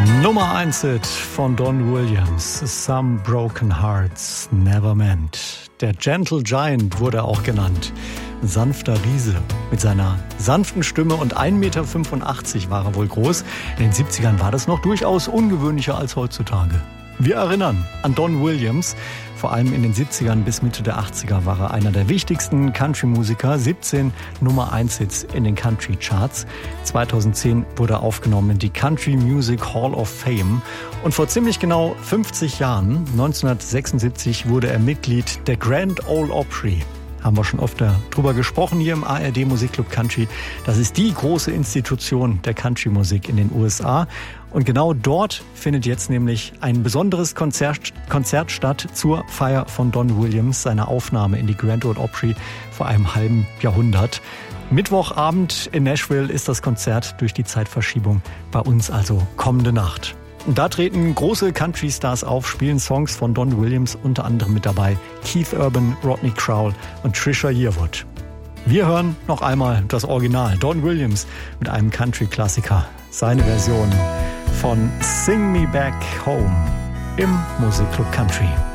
Nummer 1 Hit von Don Williams, Some Broken Hearts Never Meant. Der Gentle Giant wurde auch genannt. Ein sanfter Riese. Mit seiner sanften Stimme und 1,85 Meter war er wohl groß. In den 70ern war das noch durchaus ungewöhnlicher als heutzutage. Wir erinnern an Don Williams. Vor allem in den 70ern bis Mitte der 80er war er einer der wichtigsten Country-Musiker. 17 Nummer 1 Hits in den Country-Charts. 2010 wurde er aufgenommen in die Country Music Hall of Fame. Und vor ziemlich genau 50 Jahren, 1976, wurde er Mitglied der Grand Ole Opry. Haben wir schon öfter drüber gesprochen hier im ARD Musikclub Country. Das ist die große Institution der Country-Musik in den USA. Und genau dort findet jetzt nämlich ein besonderes Konzert statt zur Feier von Don Williams, seiner Aufnahme in die Grand Ole Opry vor einem halben Jahrhundert. Mittwochabend in Nashville ist das Konzert durch die Zeitverschiebung bei uns also kommende Nacht. Und da treten große Country-Stars auf, spielen Songs von Don Williams, unter anderem mit dabei Keith Urban, Rodney Crowell und Trisha Yearwood. Wir hören noch einmal das Original, Don Williams mit einem Country-Klassiker, seine Version von Sing Me Back Home im Musikclub Country.